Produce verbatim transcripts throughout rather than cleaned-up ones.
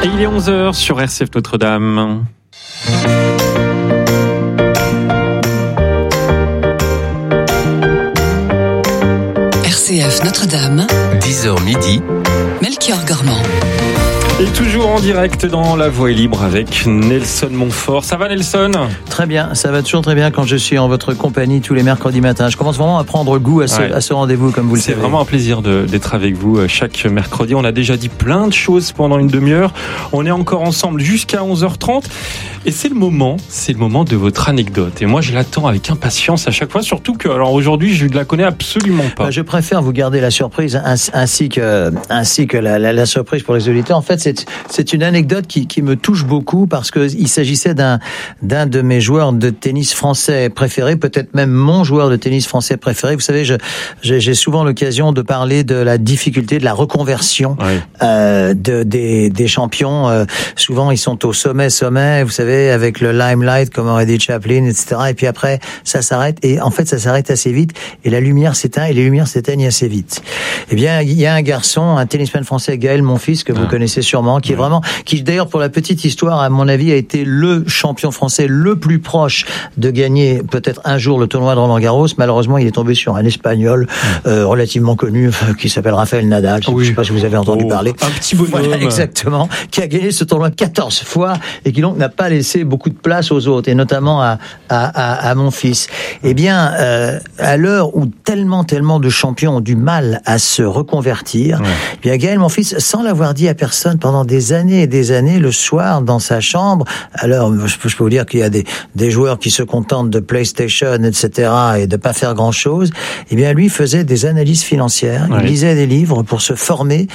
Et il est onze heures sur R C F Notre-Dame. R C F Notre-Dame, dix heures midi, Melchior Gormand. Et toujours en direct dans La Voix est libre avec Nelson Montfort. Ça va Nelson ? Très bien, ça va toujours très bien quand je suis en votre compagnie tous les mercredis matins. Je commence vraiment à prendre goût à ce, ouais. à ce rendez-vous, comme vous le savez. C'est vraiment un plaisir de, d'être avec vous chaque mercredi. On a déjà dit plein de choses pendant une demi-heure. On est encore ensemble jusqu'à onze heures trente. Et c'est le moment, c'est le moment de votre anecdote. Et moi, je l'attends avec impatience à chaque fois, surtout que, alors aujourd'hui, je ne la connais absolument pas. Je préfère vous garder la surprise ainsi que, ainsi que la, la, la surprise pour les auditeurs. En fait, c'est, c'est une anecdote qui, qui me touche beaucoup parce que il s'agissait d'un, d'un de mes joueurs de tennis français préférés, peut-être même mon joueur de tennis français préféré. Vous savez, je, j'ai, j'ai souvent l'occasion de parler de la difficulté de la reconversion, oui. euh, de, des, des champions. Euh, souvent, ils sont au sommet, sommet, vous savez, avec le limelight, comme aurait dit Chaplin, et cetera. Et puis après, ça s'arrête. Et en fait, ça s'arrête assez vite. Et la lumière s'éteint. Et les lumières s'éteignent assez vite. Eh bien, il y a un garçon, un tennisman français, Gaël Monfils, que vous ah. connaissez sûrement, qui ouais. est vraiment, qui d'ailleurs, pour la petite histoire, à mon avis, a été le champion français le plus proche de gagner peut-être un jour le tournoi de Roland-Garros. Malheureusement, il est tombé sur un Espagnol ouais. euh, relativement connu, qui s'appelle Rafael Nadal. Je ne oui. sais pas si vous avez entendu oh, parler. Un petit bonhomme. Voilà, exactement. Qui a gagné ce tournoi quatorze fois et qui donc n'a pas laissé beaucoup de place aux autres, et notamment à, à, à, à mon fils. Eh bien, euh, à l'heure où tellement, tellement de champions ont du mal à se reconvertir, ouais. eh bien, Gaël, mon fils, sans l'avoir dit à personne, pendant des années et des années, le soir, dans sa chambre, alors, je peux, je peux vous dire qu'il y a des, des joueurs qui se contentent de PlayStation, et cetera, et de pas faire grand chose. Eh bien, lui faisait des analyses financières, ouais. il lisait des livres pour se former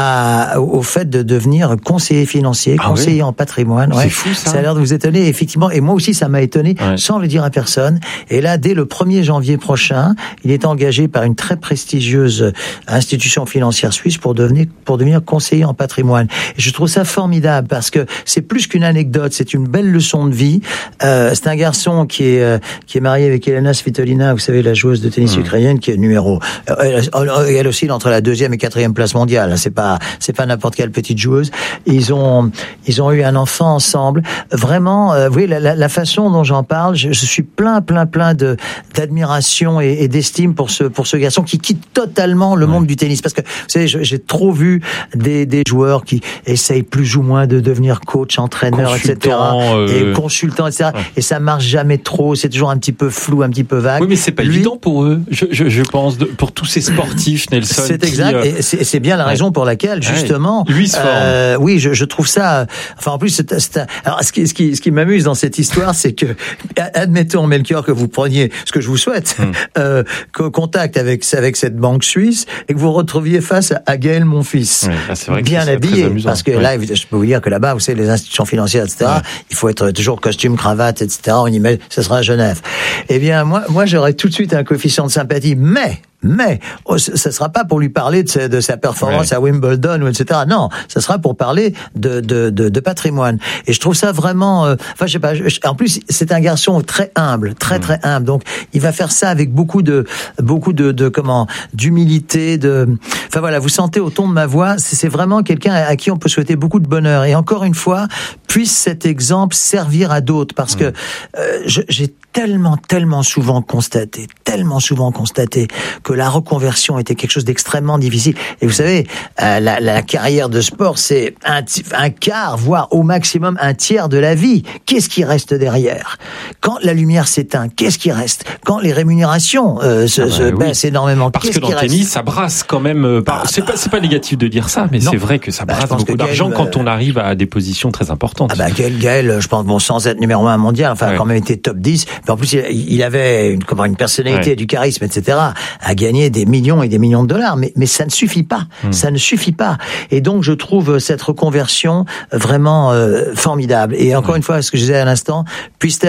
à, au fait de devenir conseiller financier, ah conseiller oui. en patrimoine. C'est ouais. fou, ça. Ça a l'air de vous étonner, effectivement, et moi aussi ça m'a étonné, ouais. sans le dire à personne. Et là, dès le premier janvier prochain, il est engagé par une très prestigieuse institution financière suisse pour devenir pour devenir conseiller en patrimoine. Et je trouve ça formidable parce que c'est plus qu'une anecdote, c'est une belle leçon de vie. Euh, c'est un garçon qui est euh, qui est marié avec Elena Svitolina, vous savez, la joueuse de tennis mmh. ukrainienne, qui est numéro. Euh, elle, elle oscille entre la deuxième et quatrième place mondiale. C'est pas c'est pas n'importe quelle petite joueuse. Ils ont ils ont eu un enfant ensemble. Vraiment, euh, vous voyez, la, la, la façon dont j'en parle, je, je suis plein, plein, plein de d'admiration et, et d'estime pour ce pour ce garçon qui quitte totalement le ouais. monde du tennis. Parce que vous savez, je, j'ai trop vu des des joueurs qui essayent plus ou moins de devenir coach, entraîneur, et cetera. Euh... Et consultant, et cetera. Ouais. Et ça marche jamais trop. C'est toujours un petit peu flou, un petit peu vague. Oui, mais c'est pas Lui, évident pour eux. Je, je, je pense de, pour tous ces sportifs, Nelson. C'est exact. Qui, euh... et c'est, c'est bien la raison ouais. pour laquelle, justement, ouais. lui se forme. Euh, oui, je, je trouve ça. Enfin, en plus, c'est, c'est un, alors ce qui, ce qui, ce qui m'amuse dans cette histoire, c'est que, admettons, Melchior, que vous preniez, ce que je vous souhaite, hum. euh, contact avec avec cette banque suisse et que vous retrouviez face à, à Gaël Monfils, oui, là, c'est vrai que bien c'est habillé, parce que oui. là, je peux vous dire que là-bas, vous savez, les institutions financières, et cetera. Ouais. Il faut être toujours costume, cravate, et cetera. On y met, ce sera à Genève. Eh bien, moi, moi, j'aurais tout de suite un coefficient de sympathie, mais. Mais oh, ce sera pas pour lui parler de sa, de sa performance ouais. à Wimbledon ou et cetera. Non, ce sera pour parler de de de, de patrimoine. Et je trouve ça vraiment. Euh, enfin, je sais pas. Je, en plus, c'est un garçon très humble, très mmh. très humble. Donc, il va faire ça avec beaucoup de beaucoup de, de comment d'humilité. De. Enfin voilà, vous sentez au ton de ma voix, c'est, c'est vraiment quelqu'un à, à qui on peut souhaiter beaucoup de bonheur. Et encore une fois, puisse cet exemple servir à d'autres, parce mmh. que euh, je, j'ai tellement tellement souvent constaté, tellement souvent constaté que la reconversion était quelque chose d'extrêmement difficile. Et vous savez, euh, la, la carrière de sport, c'est un, un quart, voire au maximum un tiers de la vie. Qu'est-ce qui reste derrière ? Quand la lumière s'éteint, qu'est-ce qui reste ? Quand les rémunérations euh, se, ah bah, se oui. baissent énormément, parce qu'est-ce que qui dans reste ? le tennis, ça brasse quand même. Euh, par... ah, c'est pas c'est pas négatif de dire ça, mais non. c'est vrai que ça brasse bah, beaucoup d'argent Gaël, quand on arrive à des positions très importantes. Ah bah Gaël, Gaël, je pense bon, sans être numéro un mondial, enfin, ouais. a quand même été top dix. Mais en plus, il, il avait une, comment, une personnalité, ouais. du charisme, et cetera. À gagner des millions et des millions de dollars, mais, mais ça ne suffit pas. Mmh. Ça ne suffit pas. Et donc, je trouve cette reconversion vraiment euh, formidable. Et encore mmh. une fois, ce que je disais à l'instant, puisse-t-elle inspirer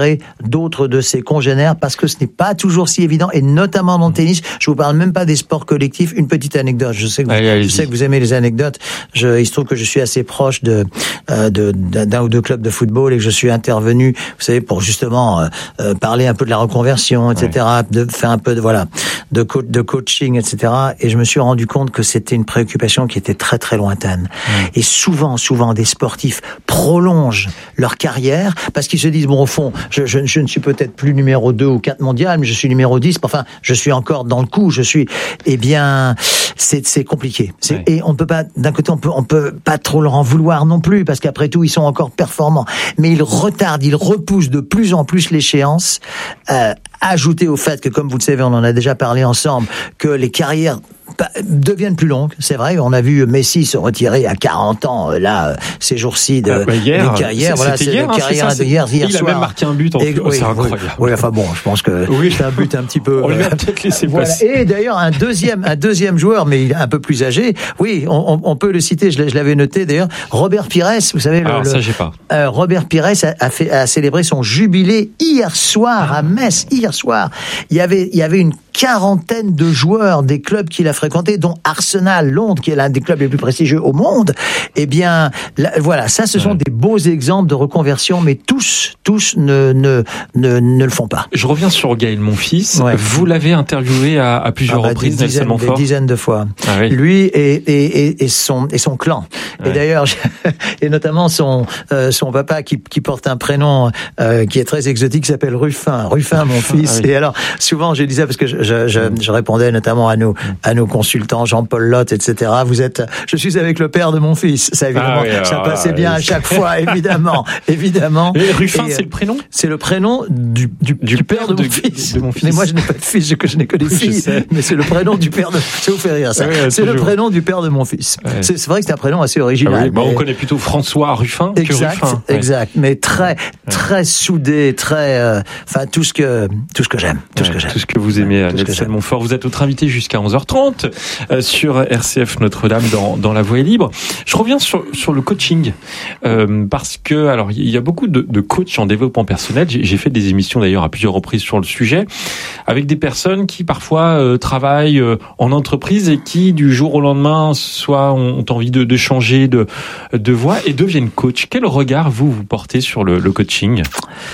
attirer d'autres de ses congénères parce que ce n'est pas toujours si évident, et notamment dans le tennis. Je vous parle même pas des sports collectifs. Une petite anecdote. Je sais que vous, allez, allez-y. je sais que vous aimez les anecdotes. Je, il se trouve que je suis assez proche de, euh, de d'un ou deux clubs de football et que je suis intervenu, vous savez, pour justement euh, euh, parler un peu de la reconversion, et cetera, ouais. de faire un peu de voilà, de, co- de coaching, et cetera. Et je me suis rendu compte que c'était une préoccupation qui était très très lointaine. Ouais. Et souvent, souvent, des sportifs prolongent leur carrière parce qu'ils se disent bon, au fond, je, je, je ne suis peut-être plus numéro deux ou quatre mondial, mais je suis numéro dix. Enfin, je suis encore dans le coup. Je suis, eh bien, c'est, c'est compliqué. C'est, ouais. Et on peut pas, d'un côté, on peut, on peut pas trop leur en vouloir non plus parce qu'après tout, ils sont encore performants. Mais ils retardent, ils repoussent de plus en plus l'échéance. Euh, ajouté au fait que, comme vous le savez, on en a déjà parlé ensemble, que les carrières deviennent plus longues, c'est vrai. On a vu Messi se retirer à quarante ans, là, ces jours-ci de, ah bah hier, de carrière. C'est, voilà, c'était c'est hier, de carrière hein, de hier, hier il soir. a même marqué un but en et, plus. Oui, c'est incroyable. Oui, oui, enfin bon, je pense que oui. c'est un but un petit peu. On lui a peut-être laissé voilà. passer. Et d'ailleurs, un deuxième, un deuxième joueur, mais il est un peu plus âgé. Oui, on, on peut le citer. Je, je l'avais noté d'ailleurs. Robert Pires, vous savez. Le, Alors le, ça, j'ai pas. Euh, Robert Pires a, a, fait, a célébré son jubilé hier soir à Metz. Hier soir, il y avait, il y avait une quarantaine de joueurs des clubs qu'il a fréquentés, dont Arsenal, Londres, qui est l'un des clubs les plus prestigieux au monde. Eh bien, là, voilà, ça, ce sont ouais. des beaux exemples de reconversion, mais tous, tous ne, ne, ne, ne le font pas. Je reviens sur Gaël Monfils. Ouais. Vous l'avez interviewé à, à plusieurs ah bah, reprises, des dizaines, Nelson Montfort. Des dizaines de fois. Ah oui. Lui et, et, et, et son, et son clan. Ouais. Et d'ailleurs, et notamment son, euh, son papa qui, qui porte un prénom euh, qui est très exotique, qui s'appelle Ruffin. Ruffin, mon fils. Ah oui. Et alors, souvent, je disais, parce que je, je, je, je répondais notamment à nos, à nos consultants, Jean-Paul Lotte, et cetera. Vous êtes, je suis avec le père de mon fils. Ça, évidemment, ah oui, alors, ça passait ah, bien oui. à chaque fois, évidemment, évidemment. Et Ruffin, et, c'est le prénom? C'est le prénom du, du, du, du père, père de, de, mon fils. de mon fils. Mais moi, je n'ai pas de fils, je, je n'ai que des oui, filles. Mais c'est le prénom du père de, ça vous fait rire, ça. Oui, c'est toujours. Le prénom du père de mon fils. Ouais. C'est, c'est vrai que c'est un prénom assez original. Ah oui, bah, on connaît plutôt François Ruffin exact, que Ruffin. Exact. Ouais. Mais très, très ouais. soudé, très, enfin, euh, tout ce que, tout ce que j'aime. Tout ouais, ce que j'aime. Tout ce que vous aimez, ouais, Nelson Montfort. Vous êtes notre invité jusqu'à onze heures trente euh, sur R C F Notre-Dame dans, dans La Voix est libre. Je reviens sur, sur le coaching euh, parce que alors il y a beaucoup de, de coachs en développement personnel. J'ai, j'ai fait des émissions d'ailleurs à plusieurs reprises sur le sujet avec des personnes qui parfois euh, travaillent euh, en entreprise et qui du jour au lendemain soit ont envie de, de changer de, de voie et deviennent coach. Quel regard vous vous portez sur le, le coaching ?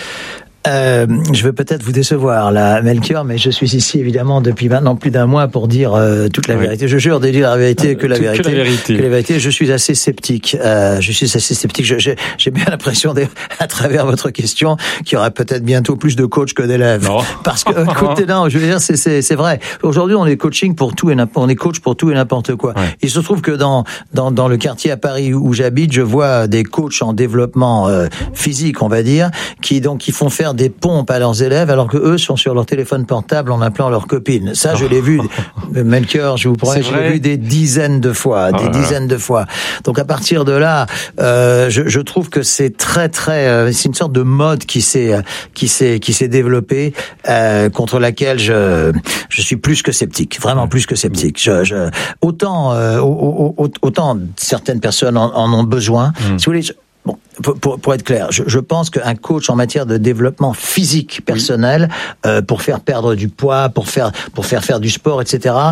Euh, je vais peut-être vous décevoir, là, Melchior, mais je suis ici évidemment depuis maintenant plus d'un mois pour dire euh, toute la oui. vérité. Je jure de dire la vérité, que la Tout, vérité, que la vérité. Que la vérité. Je suis assez sceptique. Euh, je suis assez sceptique. Je, j'ai, j'ai bien l'impression, à travers votre question, qu'il y aura peut-être bientôt plus de coachs que d'élèves. Non. Parce que, écoutez, non, je veux dire, c'est, c'est, c'est vrai. Aujourd'hui, on est coaching pour tout et n'importe, on est coach pour tout et n'importe quoi. Ouais. Il se trouve que dans dans dans le quartier à Paris où j'habite, je vois des coachs en développement euh, physique, on va dire, qui donc qui font faire des pompes à leurs élèves alors que eux sont sur leur téléphone portable en appelant leurs copines. Ça, je l'ai vu, Melchior, je vous promets, je l'ai vu des dizaines de fois, des oh dizaines de fois. Donc à partir de là, euh, je, je trouve que c'est très très, euh, c'est une sorte de mode qui s'est qui s'est qui s'est développée euh, contre laquelle je je suis plus que sceptique, vraiment plus que sceptique. Je, je autant euh, autant certaines personnes en, en ont besoin. Mm. Si vous voulez. Je, Bon, pour, pour être clair, je, je pense qu'un coach en matière de développement physique personnel, oui. euh, pour faire perdre du poids, pour faire pour faire faire du sport, et cetera.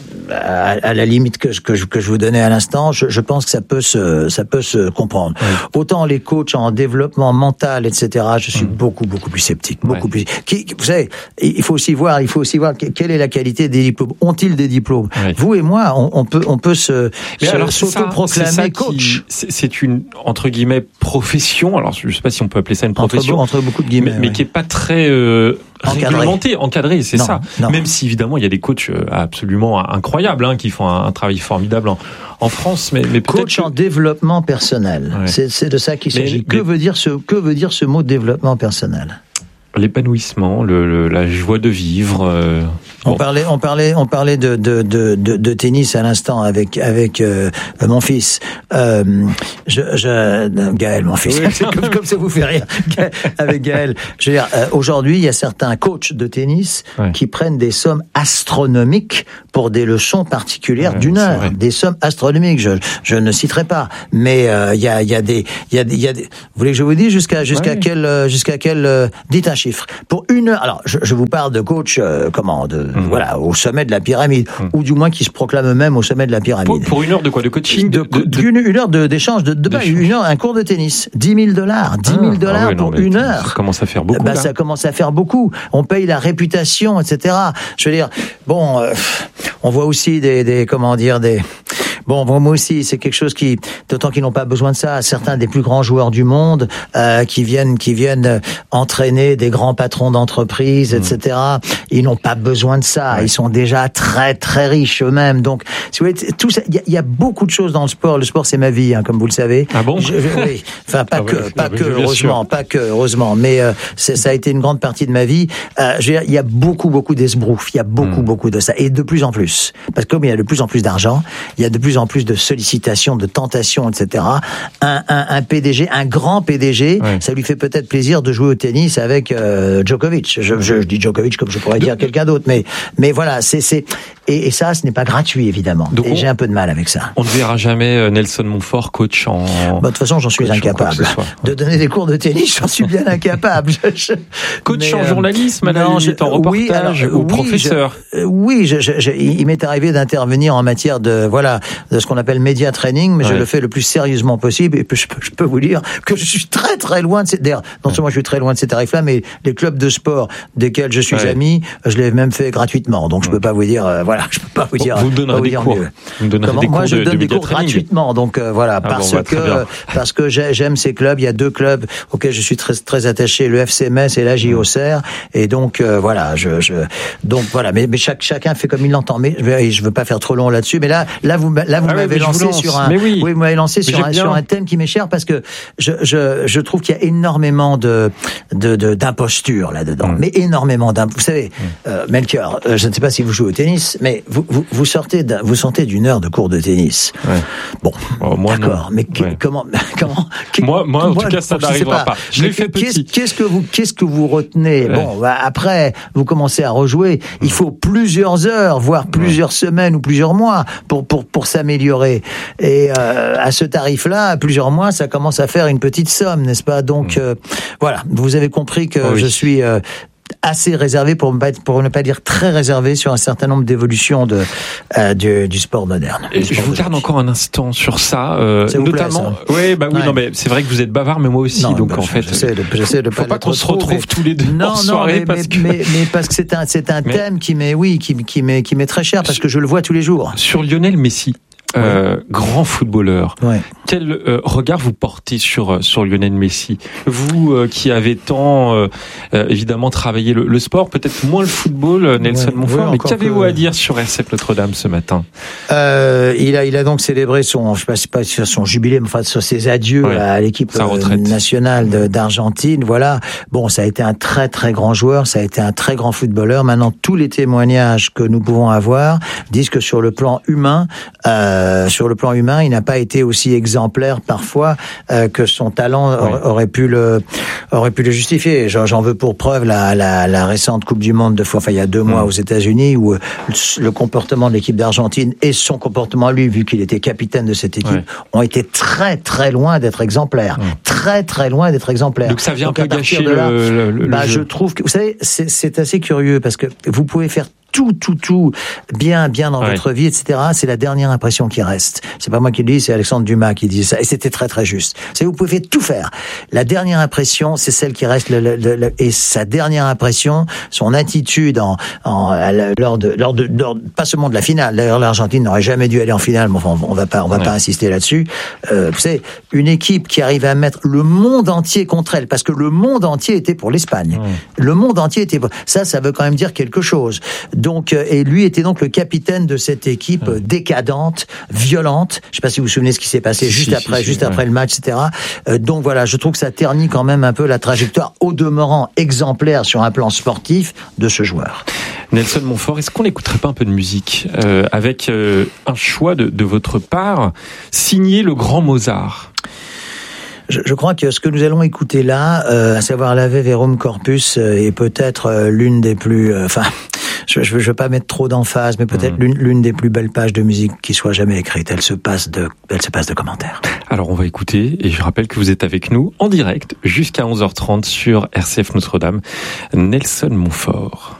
À, à la limite que je, que je que je vous donnais à l'instant, je, je pense que ça peut se ça peut se comprendre. Oui. Autant les coachs en développement mental, et cetera. Je suis mmh. beaucoup beaucoup plus sceptique, beaucoup oui. plus. Qui, vous savez, il faut aussi voir, il faut aussi voir quelle est la qualité des diplômes. Ont-ils des diplômes ? Oui. Vous et moi, on, on peut on peut se, Mais se alors, s'auto-proclamer coach. C'est, c'est une entre guillemets profession. Alors je sais pas si on peut appeler ça une profession entre, entre beaucoup de guillemets, mais, mais oui. qui est pas très euh, réglementé, encadré, c'est non, ça. Non. Même si évidemment il y a des coachs absolument incroyables hein, qui font un, un travail formidable en, en France, mais, mais peut-être coach que... en développement personnel. Ouais. C'est, c'est de ça qu'il s'agit. Mais, que mais... veut dire ce que veut dire ce mot développement personnel ? l'épanouissement, le, le, la joie de vivre. Euh, on bon. parlait, on parlait, on parlait de de de de, de tennis à l'instant avec avec euh, mon fils. Euh, je, je, Gaël, mon fils, oui. comme, comme ça vous fait rire. Avec Gaël, je veux dire, euh, aujourd'hui, il y a certains coachs de tennis ouais. qui prennent des sommes astronomiques pour des leçons particulières ouais, d'une heure, vrai. des sommes astronomiques. Je je ne citerai pas, mais il euh, y a il y a des il y a il y a des. Vous voulez que je vous dise jusqu'à jusqu'à ouais. quel euh, jusqu'à quel euh, dites un chiffre pour une heure. Alors, je, je vous parle de coach euh, comment de mmh. voilà au sommet de la pyramide mmh. ou du moins qui se proclament eux-mêmes au sommet de la pyramide. Pour, pour une heure de quoi, de coaching, de, de, de, une, une heure de d'échange, de, de, de une heure un cours de tennis, dix mille dollars, dix mille dollars ah ouais, pour non, une heure. Ça commence à faire beaucoup. Bah, là. Ça commence à faire beaucoup. On paye la réputation, et cetera. Je veux dire, bon, euh, on voit aussi des, des comment dire des. Bon, moi aussi, c'est quelque chose qui, d'autant qu'ils n'ont pas besoin de ça. Certains des plus grands joueurs du monde euh, qui viennent, qui viennent entraîner des grands patrons d'entreprise, mmh. et cetera. Ils n'ont pas besoin de ça. Ouais. Ils sont déjà très très riches eux-mêmes. Donc, si vous voulez, tout ça, il y, y a beaucoup de choses dans le sport. Le sport, c'est ma vie, hein, comme vous le savez. Ah bon? Je, oui. Enfin, pas ah que, ouais, pas que, heureusement, pas que, heureusement. Mais euh, c'est, ça a été une grande partie de ma vie. Euh, je veux dire, il y a beaucoup, beaucoup d'esbroufs. Il y a beaucoup, mmh. beaucoup de ça, et de plus en plus. Parce que comme il y a de plus en plus d'argent, il y a de plus en plus de sollicitations, de tentations, et cetera. Un, un, un P D G, un grand P D G, ouais. ça lui fait peut-être plaisir de jouer au tennis avec euh, Djokovic. Je, je, je dis Djokovic comme je pourrais dire quelqu'un d'autre, mais mais voilà, c'est c'est et, et ça, ce n'est pas gratuit évidemment. Donc et on, j'ai un peu de mal avec ça. On ne verra jamais Nelson Montfort coach en. Bah, de toute façon, j'en suis incapable de donner des cours de tennis. J'en suis bien incapable. Je, je, coach mais, en journalisme, à la limite, en reportage oui, alors, ou oui, professeur. Je, oui, je, je, je, il m'est arrivé d'intervenir en matière de voilà de ce qu'on appelle média training, mais ouais. je le fais le plus sérieusement possible. Et je peux, je peux vous dire que je suis très très loin de ces. D'ailleurs, non seulement je suis très loin de ces tarifs-là, mais les clubs de sport desquels je suis ouais. ami, je l'ai même fait gratuitement. Donc je peux pas vous dire, euh, voilà, je peux pas vous dire. Vous donnerez des cours. Vous me donnerez des cours. Moi, je de, donne de des cours training. gratuitement. Donc euh, voilà, ah parce bon, bah, que parce que j'aime ces clubs. Il y a deux clubs auxquels je suis très très attaché, le F C Metz et l'A J Auxerre. Et donc euh, voilà, je, je donc voilà, mais, mais chaque chacun fait comme il l'entend. Mais je, je veux pas faire trop long là-dessus. Mais là, là vous là vous ah m'avez ouais, lancé sur un. Oui. oui, vous m'avez lancé sur un, sur un thème qui m'est cher parce que je, je, je trouve qu'il y a énormément de, de, de d'imposture là-dedans. Mmh. Mais énormément d'imposture. Vous savez, mmh. euh, Melchior, euh, je ne sais pas si vous jouez au tennis, mais vous, vous, vous sortez d'un, vous sortez d'une heure de cours de tennis. Ouais. Bon, oh, moi, d'accord. Non. Mais ouais. comment, comment, moi, moi, en moi, tout cas, ça n'arrivera pas. pas. Je l'ai fait qu'est-ce, petit. Qu'est-ce que vous, qu'est-ce que vous retenez? Ouais. Bon, bah, après, vous commencez à rejouer. Mmh. Il faut plusieurs heures, voire plusieurs ouais. semaines ou plusieurs mois pour, pour, pour s'améliorer. Et, euh, à ce tarif-là, à plusieurs mois, ça commence à faire une petite somme, n'est-ce pas? Donc, mmh. euh, voilà. Vous avez compris que oh oui. je suis, euh, assez réservé, pour, pour ne pas dire très réservé, sur un certain nombre d'évolutions de, euh, du, du sport moderne. Et je vous garde encore un instant sur ça, euh, ça notamment. Plaît, oui, bah oui, ouais. non, mais c'est vrai que vous êtes bavard, mais moi aussi, non, donc bah, en fait, j'essaie de, j'essaie de faut pas, pas qu'on se retrouve mais... tous les deux non, en soirée, non, mais, parce mais, que mais, mais parce que c'est un, c'est un mais... thème qui m'est, oui, qui, qui m'est, qui m'est très cher, parce que je le vois tous les jours. Sur Lionel Messi. Euh, ouais. Grand footballeur. Ouais. Quel euh, regard vous portez sur sur Lionel Messi? Vous euh, qui avez tant euh, euh, évidemment travaillé le, le sport, peut-être moins le football, Nelson ouais. Montfort. Ouais, mais qu'avez-vous que... à dire sur R C F Notre-Dame ce matin? euh, Il a il a donc célébré son, je sais pas sur son jubilé, mais enfin sur ses adieux ouais. à l'équipe euh, nationale de, d'Argentine. Voilà. Bon, ça a été un très très grand joueur, ça a été un très grand footballeur. Maintenant, tous les témoignages que nous pouvons avoir disent que sur le plan humain. Euh, Euh, sur le plan humain, il n'a pas été aussi exemplaire parfois euh, que son talent ouais. aurait pu le aurait pu le justifier. J'en, j'en veux pour preuve la, la, la récente Coupe du Monde de enfin il y a deux mois mmh. aux États-Unis où le comportement de l'équipe d'Argentine et son comportement lui, vu qu'il était capitaine de cette équipe, ouais. ont été très très loin d'être exemplaires, mmh. très très loin d'être exemplaires. Donc ça vient Donc, un peu gâcher là, le, le, bah, le jeu. Je trouve que vous savez, c'est, c'est assez curieux parce que vous pouvez faire tout, tout, tout bien, bien dans ouais. votre vie, et cetera. C'est la dernière impression qui reste. C'est pas moi qui le dis, c'est Alexandre Dumas qui dit ça. Et c'était très, très juste. C'est vous pouvez tout faire. La dernière impression, c'est celle qui reste. Le, le, le, et sa dernière impression, son attitude en, en lors de, lors de, lors, pas seulement de la finale. D'ailleurs, l'Argentine n'aurait jamais dû aller en finale. Mais enfin, on va pas, on va ouais. pas insister là-dessus. Euh, vous savez, une équipe qui arrive à mettre le monde entier contre elle, parce que le monde entier était pour l'Espagne. Ouais. Le monde entier était pour... ça, ça veut quand même dire quelque chose. Donc, et lui était donc le capitaine de cette équipe ouais. décadente, violente. Je sais pas si vous vous souvenez ce qui s'est passé si, juste si, après, si, juste si, après ouais. le match, et cetera. Euh, donc voilà, je trouve que ça ternit quand même un peu la trajectoire, au demeurant exemplaire sur un plan sportif, de ce joueur. Nelson Montfort, est-ce qu'on n'écouterait pas un peu de musique euh, avec euh, un choix de, de votre part, signé le grand Mozart? Je, je crois que ce que nous allons écouter là, euh, à savoir l'Ave Verum Corpus, euh, est peut-être euh, l'une des plus... Enfin, euh, je ne veux pas mettre trop d'emphase, mais peut-être mmh. l'une, l'une des plus belles pages de musique qui soit jamais écrite. Elle se passe de, elle se passe de commentaires. Alors on va écouter, et je rappelle que vous êtes avec nous en direct jusqu'à onze heures trente sur R C F Notre-Dame. Nelson Montfort.